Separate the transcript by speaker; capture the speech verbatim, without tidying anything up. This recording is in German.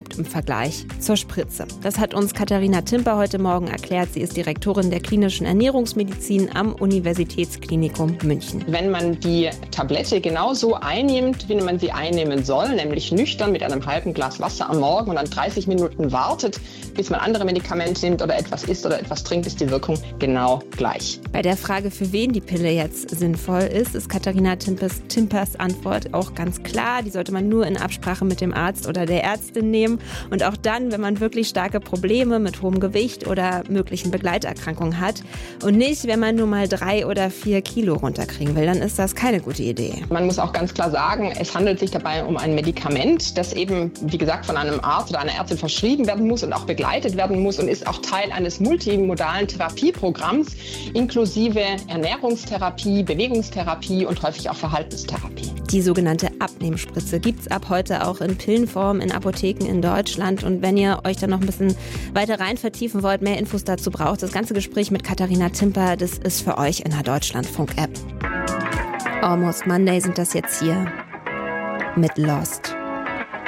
Speaker 1: überhaupt im Vergleich zur Spritze? Das hat uns Katharina Timper heute Morgen erklärt. Sie ist Direktorin der klinischen Ernährungsmedizin am Universitätsklinikum München.
Speaker 2: Wenn man die Tablette genauso einnimmt, wie man sie einnehmen soll, nämlich nüchtern mit einem halben Glas Wasser am Morgen und dann dreißig Minuten wartet, bis man andere Medikamente nimmt oder etwas isst oder etwas trinkt, ist die Wirkung genau gleich.
Speaker 1: Bei der Frage, für wen die Pille jetzt sinnvoll ist, ist Katharina Timpers, Timpers Antwort auch ganz klar. Die sollte man nur in Absprache mit dem Arzt oder der Ärztin nehmen. Und auch dann, wenn man wirklich starke Probleme mit hohem Gewicht oder möglichen Begleiterkrankungen hat. Und nicht, wenn man nur mal drei oder vier Kilo runterkriegen will, dann ist das keine gute Idee.
Speaker 2: Man muss auch ganz klar sagen, es handelt sich dabei um ein Medikament, das eben, wie gesagt, von einem Arzt oder einer Ärztin verschrieben werden muss und auch begleitet werden muss und ist auch Teil eines multimodalen Therapieprogramms, inklusive Ernährungstherapie, Bewegungstherapie und häufig auch Verhaltenstherapie.
Speaker 1: Die sogenannte Abnehmspritze gibt es ab heute auch in Pillenform in Apotheken in Deutschland. Und wenn ihr euch da noch ein bisschen weiter rein vertiefen wollt, mehr Infos dazu braucht, das ganze Gespräch mit Katharina Timper, das ist für euch in der Deutschlandfunk-App. Almost Monday sind das jetzt hier mit Lost.